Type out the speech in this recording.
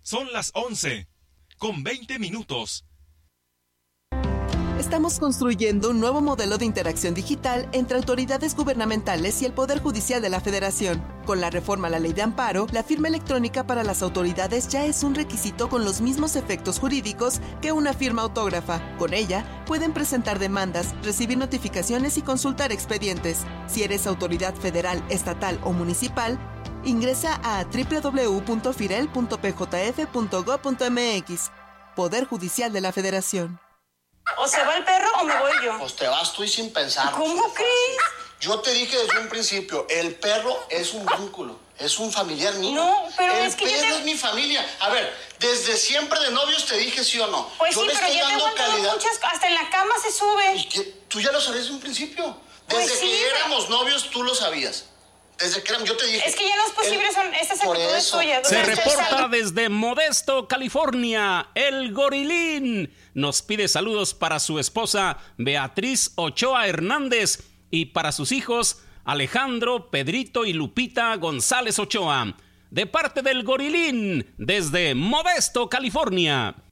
Son las 11:20. Estamos construyendo un nuevo modelo de interacción digital entre autoridades gubernamentales y el Poder Judicial de la Federación. Con la reforma a la Ley de Amparo, la firma electrónica para las autoridades ya es un requisito con los mismos efectos jurídicos que una firma autógrafa. Con ella, pueden presentar demandas, recibir notificaciones y consultar expedientes. Si eres autoridad federal, estatal o municipal, ingresa a www.firel.pjf.gov.mx. Poder Judicial de la Federación. ¿O se va el perro o me voy yo? Pues te vas tú y sin pensar. ¿Cómo crees? Yo te dije desde un principio, el perro es un vínculo, es un familiar mío. No, pero el es que perro es mi familia. A ver, desde siempre de novios te dije sí o no. Pues yo sí, le pero estoy ya te dando aguanto calidad. muchas, hasta en la cama se sube. ¿Y qué? Tú ya lo sabías desde un principio. Desde Pues sí, que pero... éramos novios, tú lo sabías. Desde que éramos, yo te dije. Es que ya no es posible, son estas actitudes tuyas. Se reporta desde Modesto, California, el Gorilín. Nos pide saludos para su esposa Beatriz Ochoa Hernández y para sus hijos Alejandro, Pedrito y Lupita González Ochoa. De parte del Gorilín, desde Modesto, California.